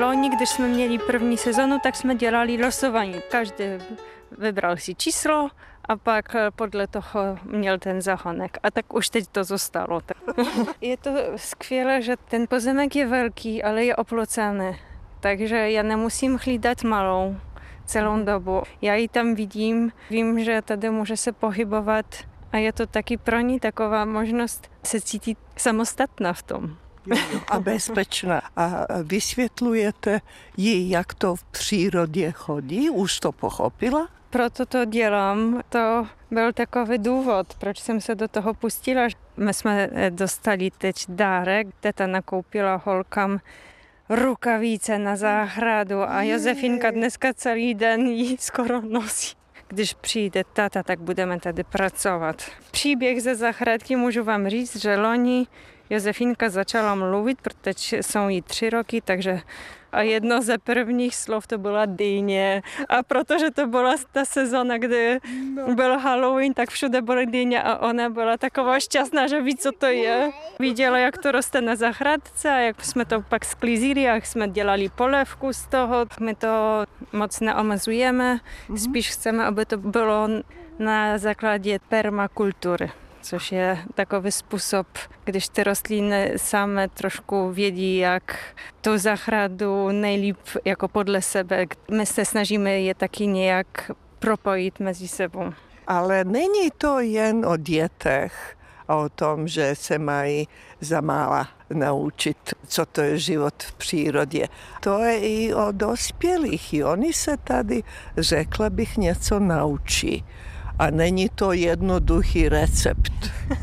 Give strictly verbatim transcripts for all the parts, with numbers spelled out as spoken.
Loni, když jsme měli první sezonu, tak jsme dělali losování. Každý vybral si číslo a pak podle toho měl ten zahonek. A tak už teď to zůstalo. Je to skvělé, že ten pozemek je velký, ale je oplocený. Takže já nemusím hlídat malou celou dobu. Já ji tam vidím, vím, že tady může se pohybovat a je to taky pro ní taková možnost se cítit samostatná v tom. Jo, jo, a bezpečná. A vysvětlujete jí, jak to v přírodě chodí? Už to pochopila? Proto to dělám. To byl takový důvod, proč jsem se do toho pustila. My jsme dostali teď dárek. Teta nakoupila holkám rukavice na zahradu a Josefinka dneska celý den ji skoro nosí. Když přijde tata, tak budeme tady pracovat. Příběh ze zahradky můžu vám říct, že loni Josefinka začala mluvit, protože jsou jí tři roky, takže a jedno ze prvních slov to byla dýně. A protože to byla ta sezona, kdy no. byl Halloween, tak všude byly dýně a ona byla taková šťastná, že ví, co to je. Viděla, jak to roste na zahradce a jak jsme to pak sklízili, jak jsme dělali polévku z toho. My to moc neomezujeme, spíš chceme, aby to bylo na základě permakultury. Což je takový způsob, když ty rostliny samé trošku vědí, jak tu zahradu nejlíp jako podle sebe. My se snažíme je taky nějak propojit mezi sebou. Ale není to jen o dětech a o tom, že se mají za mála naučit, co to je život v přírodě. To je i o dospělých. I oni se tady, řekla bych, něco naučí. A není to jednoduchý recept.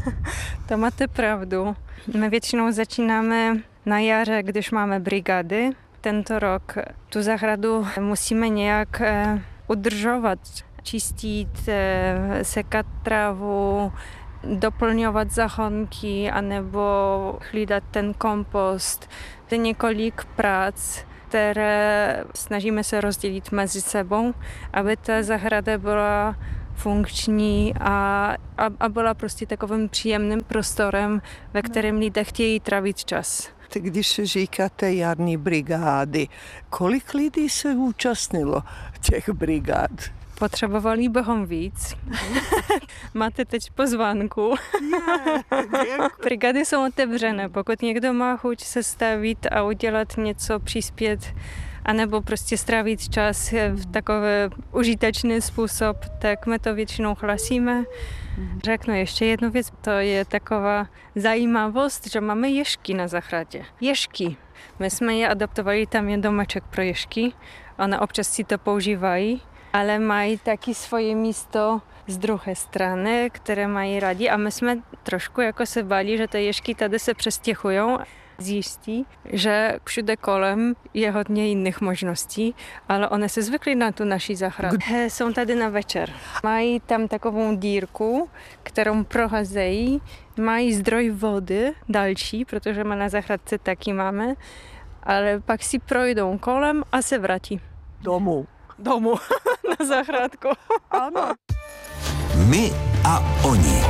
To máte pravdu. My většinou začínáme na jaře, když máme brigády. Tento rok tu zahradu musíme nějak udržovat, čistit, sekat trávu, doplňovat zahonky anebo hlídat ten kompost. To je několik prác, které snažíme se rozdělit mezi sebou, aby ta zahrada byla funkční a, a, a byla prostě takovým příjemným prostorem, ve kterém lidé chtějí trávit čas. Tak když říkáte jarní brigády, kolik lidí se účastnilo těch brigád? Potřebovali bychom víc. Máte teď pozvánku. Brigády jsou otevřené. Pokud někdo má chuť se stavit a udělat něco, přispět, anebo prostě strávit čas v takový užitečný způsob, tak my to většinou hlasíme. Řeknu ještě jednu věc, to je taková zajímavost, že máme ježky na zahradě. Ježky. My jsme je adaptovali, tam je domeček pro ježky, ona občas si to používají, ale mají taky svoje místo z druhé strany, které mají rádi a my jsme trošku jako se báli, že ty ježky tady se přestěhují. Zjistí, že všude kolem je hodně jiných možností, ale one se zvykly na tu naši zahradu. Jsou tady na večer. Mají tam takovou dírku, kterou prohazejí, mají zdroj vody další, protože my na zahradce taky máme, ale pak si projdou kolem a se vrátí. Domů. Domů, na zahradku. Ano. My a oni.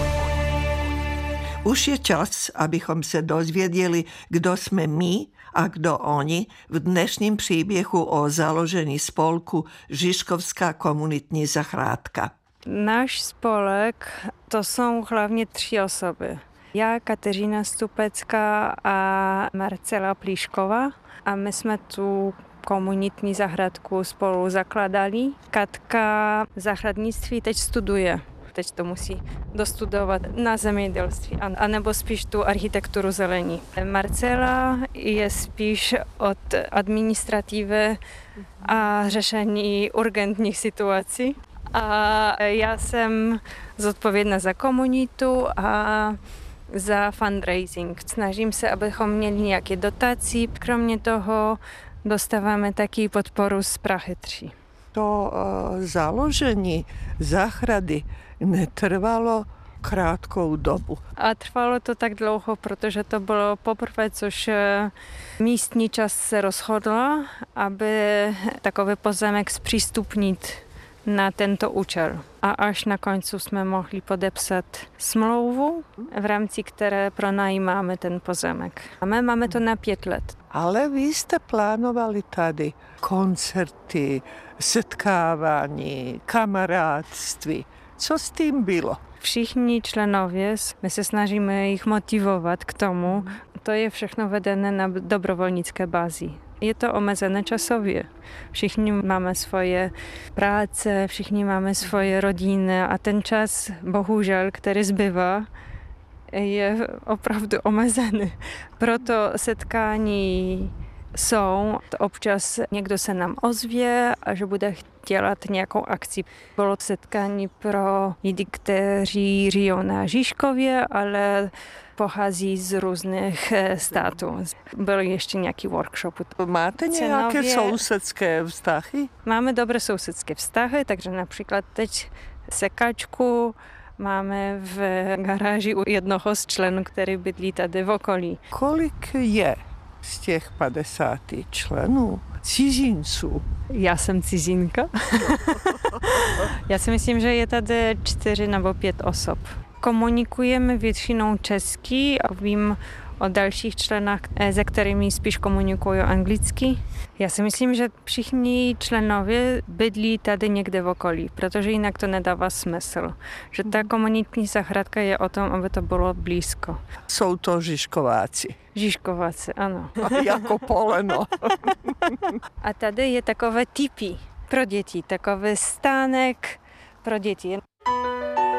Už je čas, abychom se dozvěděli, kdo jsme my a kdo oni v dnešním příběhu o založení spolku Žižkovská komunitní zahrádka. Náš spolek, to jsou hlavně tři osoby. Já, Kateřina Stupecká a Marcela Plíšková. A my jsme tu komunitní zahrádku spolu zakladali. Katka zahradnictví teď studuje. Teď to musí dostudovat na zemědělství, anebo spíš tu architekturu zelení. Marcela je spíš od administrativy a řešení urgentních situací. A já jsem zodpovědná za komunitu a za fundraising. Snažím se, abychom měli nějaké dotaci. Kromě toho dostáváme taky podporu z Prahy tři. To uh, založení zahrady netrvalo krátkou dobu. A trvalo to tak dlouho, protože to bylo poprvé, což místní část se rozhodla, aby takový pozemek zpřístupnit na tento účel. A až na konci jsme mohli podepsat smlouvu, v rámci které pronajímáme ten pozemek. A my máme to na pět let. Ale vy jste plánovali tady koncerty, setkávání, kamarádství. Co s tím bylo? Všichni členowie, my se snažíme ich motivovat k tomu. To je všechno vedené na dobrovolnické bázi. Je to omezené časově. Všichni máme svoje práce, všichni máme svoje rodiny a ten čas, bohužel, který zbývá, je opravdu omezený. Proto setkání jsou. Občas někdo se nám ozve a že bude dělat nějakou akci. Bylo setkání pro lidi, kteří žijou na Žižkově, ale pochází z různých států. Byl ještě nějaký workshop. Máte nějaké Cenově... sousedské vztahy? Máme dobré sousedské vztahy, takže například teď sekačku máme v garáži u jednoho z členů, který bydlí tady v okolí. Kolik je z těch padesáti členů cizinců? Já jsem cizinka. Já si myslím, že je tady čtyři nebo pět osob. Komunikujeme většinou česky, vím o dalších členách, se kterými spíš komunikují anglicky. Já si myslím, že všichni členové bydlí tady někde v okolí, protože jinak to nedává smysl. Že ta komunitní zahrádka je o tom, aby to bylo blízko. Jsou to Žižkováci. Žižkováci, ano. Jako poleno. A tady je takové tipy pro děti, takový stánek pro děti.